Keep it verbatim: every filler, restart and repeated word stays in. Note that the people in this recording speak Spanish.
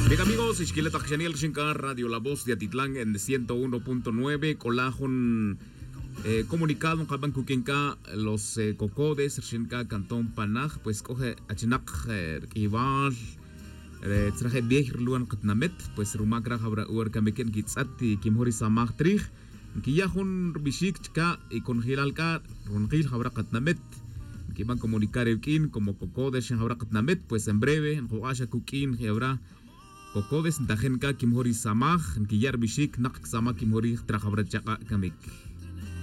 Bien amigos, Isquileta Xaniel Shinka, Radio La Voz de Atitlán en ciento uno punto nueve, colajón eh, comunicado en Kukinka, los eh, cocodes, Shinka, Cantón Panaj, pues coge Achinak, Ival, traje diez luan Katnamet, pues Rumakra Habra Urkameken Kitsati, Kimhori Samach Trich, Kiyahun Bishik Chka y con Hilalka, Runhil Habra Katnamet. Que van a comunicar el kin como cocodes en Habra Katnamet, pues en breve, en Hoasha Kukin, Hebra. Kokodes ntajenka kimhori samah nkiyar bishik nak sama kimhori trahabra chaka kamik.